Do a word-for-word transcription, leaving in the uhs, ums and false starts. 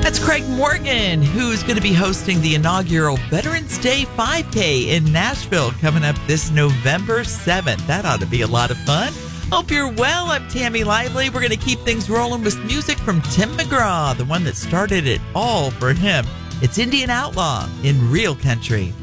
That's Craig Morgan, who's going to be hosting the inaugural Veterans Day five K in Nashville coming up this November seventh. That ought to be a lot of fun. Hope you're well. I'm Tammy Lively. We're going to keep things rolling with music from Tim McGraw, the one that started it all for him. It's Indian Outlaw in Real Country.